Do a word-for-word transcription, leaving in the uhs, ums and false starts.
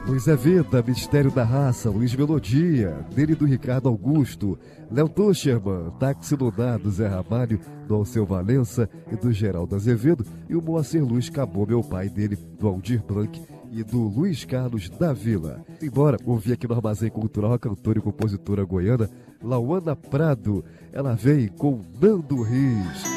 Luiz Evita, Mistério da Raça, Luiz Melodia, dele do Ricardo Augusto, Léo Tucherman, Táxi Lunar do Zé Ramalho, do Alceu Valença e do Geraldo Azevedo, e o Moacir Luz Cabou, meu pai, dele, do Aldir Blanc e do Luiz Carlos da Vila. Embora ouvir aqui no Armazém Cultural a cantora e compositora goiana Lauana Prado, ela vem com Nando Riz.